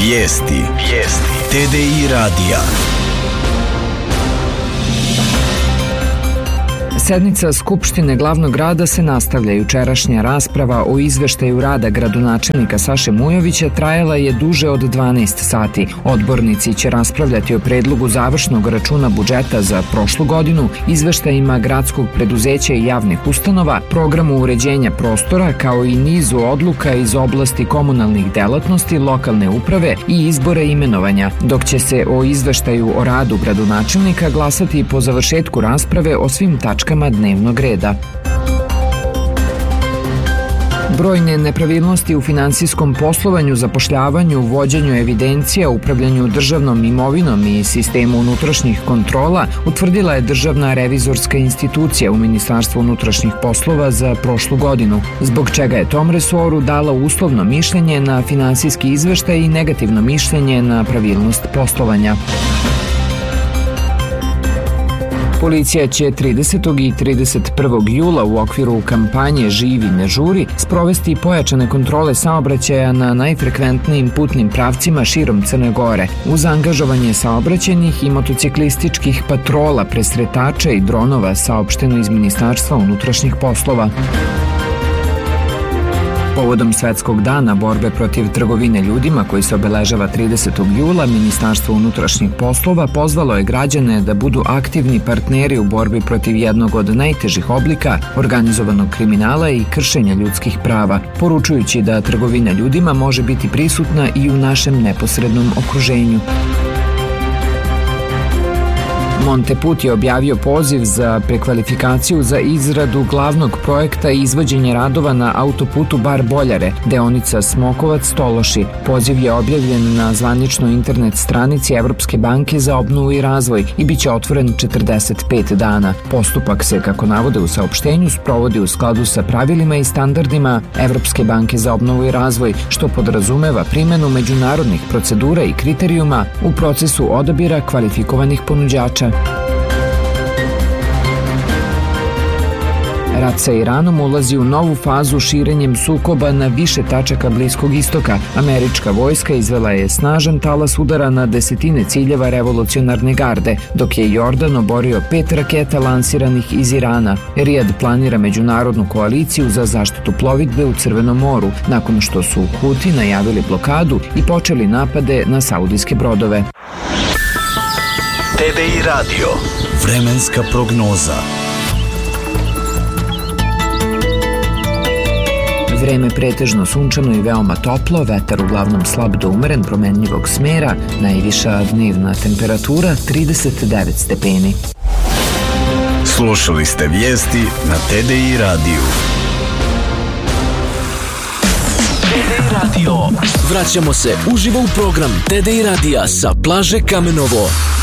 Vijesti. TDI radija. Sednica Skupštine glavnog grada se nastavlja. Jučerašnja rasprava o izveštaju rada gradonačelnika Saše Mujovića trajala je duže od 12 sati. Odbornici će raspravljati o predlogu završnog računa budžeta za prošlu godinu, izveštajima gradskog preduzeća i javnih ustanova, programu uređenja prostora, kao i nizu odluka iz oblasti komunalnih delatnosti, lokalne uprave i izbora imenovanja, dok će se o izveštaju o radu gradonačelnika glasati po završetku rasprave o svim tačkama dnevnog reda. Brojne nepravilnosti u finansijskom poslovanju, zapošljavanju, vođenju evidencija, upravljanju državnom imovinom i sistemu unutrašnjih kontrola utvrdila je Državna revizorska institucija u Ministarstvu unutrašnjih poslova za prošlu godinu, zbog čega je tom resoru dala uslovno mišljenje na finansijski izveštaj i negativno mišljenje na pravilnost poslovanja. Policija će 30. i 31. jula u okviru kampanje Živi ne žuri sprovesti pojačane kontrole saobraćaja na najfrekventnijim putnim pravcima širom Crne Gore, uz angažovanje saobraćajnih i motociklističkih patrola, presretača i dronova, saopšteno iz Ministarstva unutrašnjih poslova. Povodom Svetskog dana borbe protiv trgovine ljudima, koji se obeležava 30. jula, Ministarstvo unutrašnjih poslova pozvalo je građane da budu aktivni partneri u borbi protiv jednog od najtežih oblika organizovanog kriminala i kršenja ljudskih prava, poručujući da trgovina ljudima može biti prisutna i u našem neposrednom okruženju. Monteput je objavio poziv za prekvalifikaciju za izradu glavnog projekta i izvođenje radova na autoputu Bar-Boljare, deonica Smokovac-Tološi. Poziv je objavljen na zvaničnoj internet stranici Evropske banke za obnovu i razvoj i bit će otvoren 45 dana. Postupak se, kako navode u saopštenju, sprovodi u skladu sa pravilima i standardima Evropske banke za obnovu i razvoj, što podrazumeva primenu međunarodnih procedura i kriterijuma u procesu odabira kvalifikovanih ponuđača. Rat sa Iranom ulazi u novu fazu širenjem sukoba na više tačaka Bliskog istoka. Američka vojska izvela je snažan talas udara na desetine ciljeva revolucionarne garde, dok je Jordan oborio 5 raketa lansiranih iz Irana. Rijad planira međunarodnu koaliciju za zaštitu plovidbe u Crvenom moru, nakon što su Huti najavili blokadu i počeli napade na saudijske brodove. TDI radio. Vremenska prognoza. Vreme pretežno sunčano i veoma toplo, vetar uglavnom slab do umeren promenljivog smera, najviša dnevna temperatura 39 stepeni. Slušali ste vijesti na TDI radiju. TDI radio. Vraćamo se uživo u program TDI radija sa plaže Kamenovo.